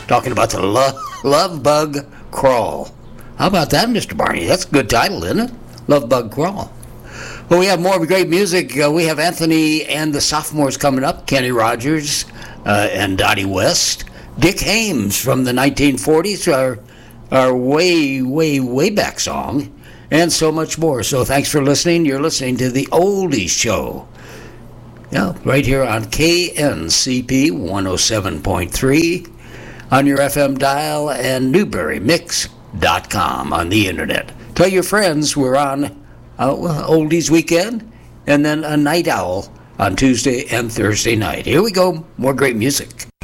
talking about the Love Bug Crawl. How about that, Mr. Barney? That's a good title, isn't it? Love Bug Crawl. Well, we have more great music. We have Anthony and the Sophomores coming up, Kenny Rogers and Dottie West. Dick Haymes from the 1940s, our way, way, way back song, and so much more. So thanks for listening. You're listening to The Oldies Show. Yeah, right here on KNCP 107.3 on your FM dial and NewberryMix.com on the internet. Tell your friends we're on Oldies Weekend and then a Night Owl on Tuesday and Thursday night. Here we go. More great music.